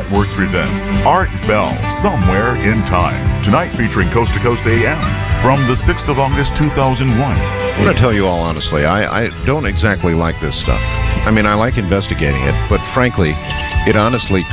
Networks presents Art Bell, Somewhere in Time. Tonight featuring Coast to Coast AM from the 6th of August, 2001. I'm going to tell you all honestly, I don't exactly like this stuff. I mean, I like investigating it, but frankly, it honestly